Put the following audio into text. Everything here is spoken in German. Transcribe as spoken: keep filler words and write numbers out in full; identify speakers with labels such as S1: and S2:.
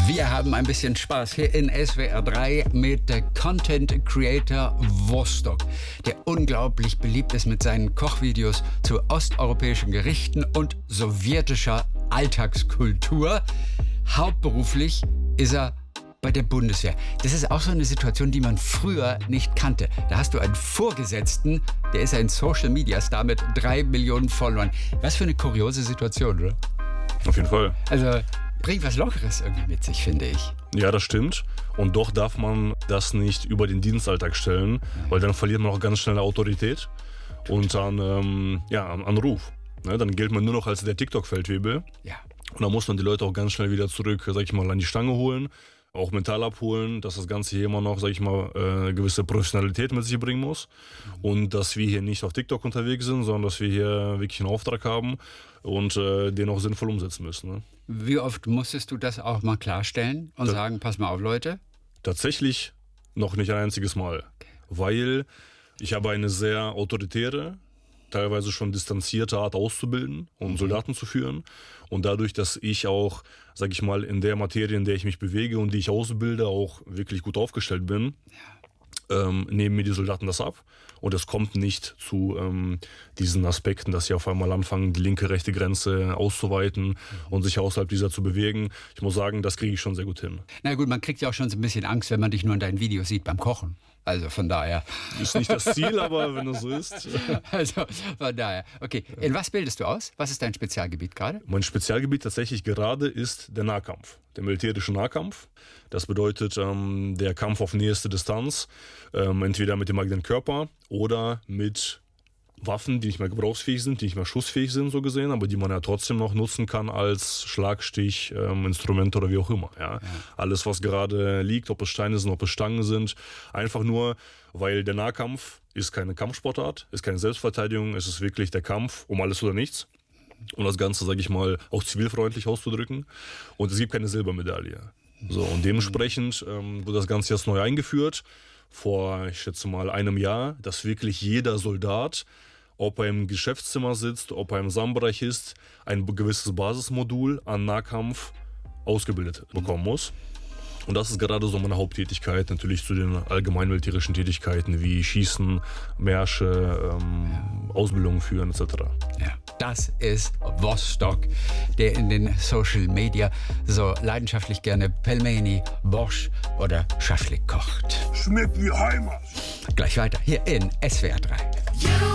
S1: Wir haben ein bisschen Spaß hier in S W R drei mit der Content Creator Vostok, der unglaublich beliebt ist mit seinen Kochvideos zu osteuropäischen Gerichten und sowjetischer Alltagskultur. Hauptberuflich ist er bei der Bundeswehr. Das ist auch so eine Situation, die man früher nicht kannte. Da hast du einen Vorgesetzten, der ist ein Social-Media-Star mit drei Millionen Followern. Was für eine kuriose Situation, oder?
S2: Auf jeden Fall.
S1: Also bringt was Lockeres irgendwie mit sich, finde ich.
S2: Ja, das stimmt. Und doch darf man das nicht über den Dienstalltag stellen, ja. Weil dann verliert man auch ganz schnell Autorität und dann ähm, ja, an Ruf. Ne, dann gilt man nur noch als der TikTok-Feldwebel.
S1: Ja.
S2: Und dann muss man die Leute auch ganz schnell wieder zurück, sag ich mal, an die Stange holen, auch mental abholen, dass das Ganze hier immer noch, sag ich mal, äh, gewisse Professionalität mit sich bringen muss. Mhm. Und dass wir hier nicht auf TikTok unterwegs sind, sondern dass wir hier wirklich einen Auftrag haben und äh, den auch sinnvoll umsetzen müssen. Ne?
S1: Wie oft musstest du das auch mal klarstellen und da, sagen, pass mal auf, Leute?
S2: Tatsächlich noch nicht ein einziges Mal, okay. Weil ich habe eine sehr autoritäre, teilweise schon distanzierte Art auszubilden und mhm. Soldaten zu führen. Und dadurch, dass ich auch, sag ich mal, in der Materie, in der ich mich bewege und die ich ausbilde, auch wirklich gut aufgestellt bin, ja. ähm, nehmen mir die Soldaten das ab. Und es kommt nicht zu ähm, diesen Aspekten, dass sie auf einmal anfangen, die linke, rechte Grenze auszuweiten mhm. und sich außerhalb dieser zu bewegen. Ich muss sagen, das kriege ich schon sehr gut hin.
S1: Na gut, man kriegt ja auch schon so ein bisschen Angst, wenn man dich nur in deinen Videos sieht beim Kochen. Also von daher.
S2: Ist nicht das Ziel, aber wenn das so ist.
S1: Also von daher. Okay, in was bildest du aus? Was ist dein Spezialgebiet gerade?
S2: Mein Spezialgebiet tatsächlich gerade ist der Nahkampf, der militärische Nahkampf. Das bedeutet ähm, der Kampf auf nächste Distanz, ähm, entweder mit dem eigenen Körper oder mit Waffen, die nicht mehr gebrauchsfähig sind, die nicht mehr schussfähig sind, so gesehen, aber die man ja trotzdem noch nutzen kann als Schlagstich, ähm, Instrument oder wie auch immer. Ja? Ja. Alles, was gerade liegt, ob es Steine sind, ob es Stangen sind, einfach nur, weil der Nahkampf ist keine Kampfsportart, ist keine Selbstverteidigung, es ist wirklich der Kampf um alles oder nichts. Um das Ganze, sage ich mal, auch zivilfreundlich auszudrücken. Und es gibt keine Silbermedaille. So, und dementsprechend ähm, wurde das Ganze jetzt neu eingeführt, vor, ich schätze mal, einem Jahr, dass wirklich jeder Soldat, ob er im Geschäftszimmer sitzt, ob er im Sandbereich ist, ein gewisses Basismodul an Nahkampf ausgebildet bekommen muss. Und das ist gerade so meine Haupttätigkeit, natürlich zu den allgemein militärischen Tätigkeiten wie Schießen, Märsche, ähm, ja. Ausbildungen führen et cetera.
S1: Ja, das ist Vostok, der in den Social Media so leidenschaftlich gerne Pelmeni, Borscht oder Schaschlik kocht.
S3: Schmeckt wie Heimat.
S1: Gleich weiter hier in S W R drei.